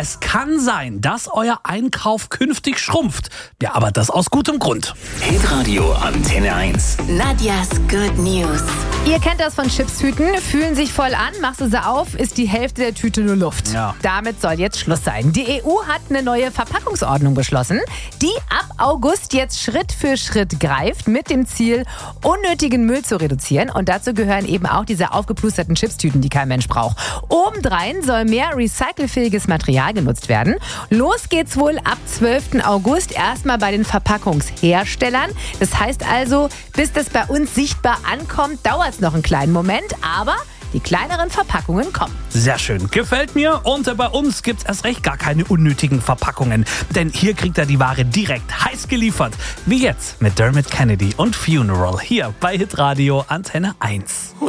Es kann sein, dass euer Einkauf künftig schrumpft. Ja, aber das aus gutem Grund. Hitradio Antenne 1. Nadias Good News. Ihr kennt das von Chipstüten, fühlen sich voll an, machst du sie auf, ist die Hälfte der Tüte nur Luft. Ja. Damit soll jetzt Schluss sein. Die EU hat eine neue Verpackungsordnung beschlossen, die ab August jetzt Schritt für Schritt greift, mit dem Ziel, unnötigen Müll zu reduzieren. Und dazu gehören eben auch diese aufgeplusterten Chipstüten, die kein Mensch braucht. Obendrein soll mehr recycelfähiges Material genutzt werden. Los geht's wohl ab 12. August erstmal bei den Verpackungsherstellern. Das heißt also, bis das bei uns sichtbar ankommt, dauert es noch einen kleinen Moment, aber die kleineren Verpackungen kommen. Sehr schön, gefällt mir. Und bei uns gibt's erst recht gar keine unnötigen Verpackungen. Denn hier kriegt er die Ware direkt heiß geliefert. Wie jetzt mit Dermot Kennedy und Funeral hier bei Hitradio Antenne 1.